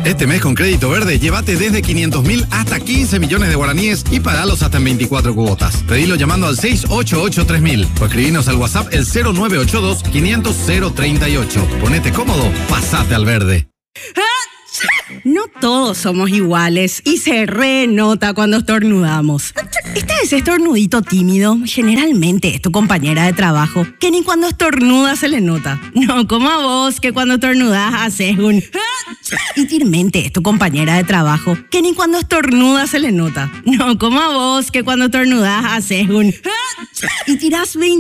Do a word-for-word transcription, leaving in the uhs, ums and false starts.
Este mes con Crédito Verde, llévate desde quinientos mil hasta quince millones de guaraníes y pagalos hasta en veinticuatro cuotas. Pedilo llamando al seis ocho ocho tres mil o escribinos al WhatsApp el cero nueve ocho dos quinientos cero treinta y ocho. Ponete cómodo, pasate al verde. No todos somos iguales y se renota cuando estornudamos. Este es estornudito tímido, generalmente es tu compañera de trabajo, que ni cuando estornuda se le nota. No como a vos, que cuando estornudás haces un... Y tirmente es tu compañera de trabajo, que ni cuando estornuda se le nota. No como a vos, que cuando estornudás haces un... Y tirás veinte